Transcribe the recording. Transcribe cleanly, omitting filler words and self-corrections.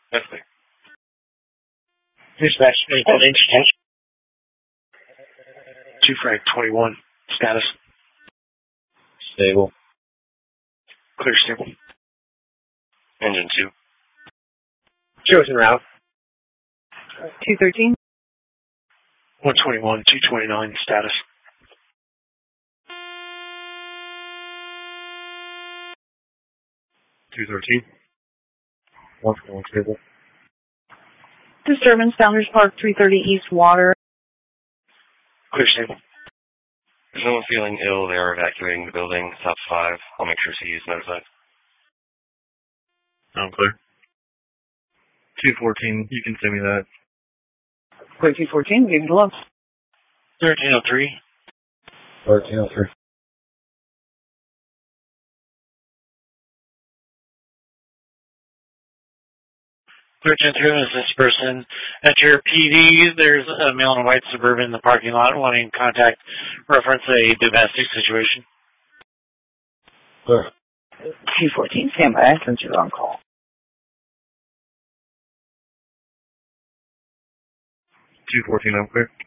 That's clear. Dispatch, 2 Frank 21, status. stable. Clear stable. Engine 2. Chosen route. 213. 121, 229, status. Once more stable. Disturbance, Founders Park, 330 East Water. Clear stable. There's no one feeling ill. They are evacuating the building. South 5. I'll make sure CE is notified. I'm clear. 214, you can send me that. Clear 214, give it a look. 1303. 1303. Is this person at your PD? There's a male in a white Suburban in the parking lot wanting contact, reference a domestic situation. Clear. 214, stand by since you're on call. 214, I'm clear.